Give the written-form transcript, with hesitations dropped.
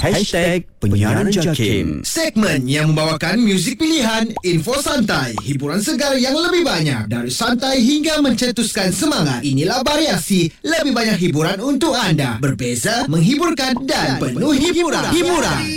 #Penyiaran JAKIM. Segmen yang membawakan muzik pilihan, info santai, hiburan segar yang lebih banyak. Dari santai hingga mencetuskan semangat. Inilah variasi, lebih banyak hiburan untuk anda. Berbeza, menghiburkan dan penuh hiburan.